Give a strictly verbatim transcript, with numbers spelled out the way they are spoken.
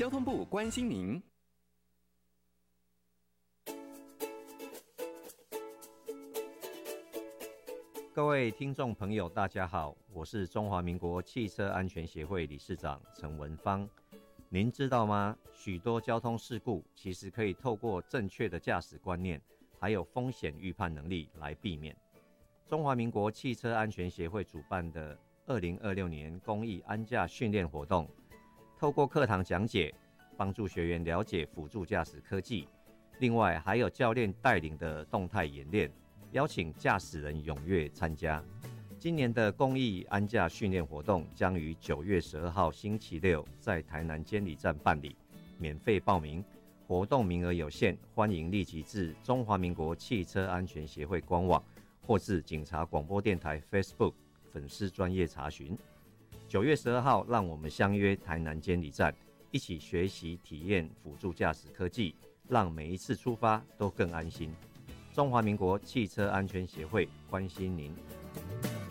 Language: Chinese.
交通部关心您。 各位听众朋友大家好，我是中华民国汽车安全协会理事长陈文芳。您知道吗？许多交通事故其实可以透过正确的驾驶观念还有风险预判能力来避免。中华民国汽车安全协会主办的二零二六年公益安驾训练活动，透过课堂讲解帮助学员了解辅助驾驶科技，另外还有教练带领的动态演练，邀请驾驶人踊跃参加。今年的公益安驾训练活动将于九月十二号星期六在台南监理站办理，免费报名，活动名额有限，欢迎立即至中华民国汽车安全协会官网或至警察广播电台 Facebook 粉丝专页查询。九月十二号，让我们相约台南监理站，一起学习体验辅助驾驶科技，让每一次出发都更安心。中华民国汽车安全协会关心您。